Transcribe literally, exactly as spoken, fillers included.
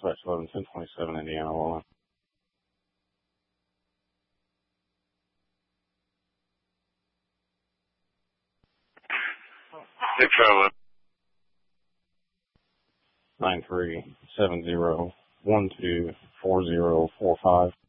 dispatch eleven ten twenty-seven Indiana Wallen. Six seven. Nine three seven zero one two four zero four five.